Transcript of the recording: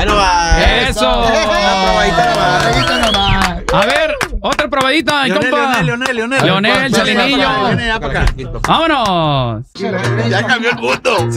Ahí no va. Eso. Probadita nomás. A ver, otra probadita, compa. Leonel, Chalinillo. Leonel, ya para acá. Vámonos. Ya cambió el mundo.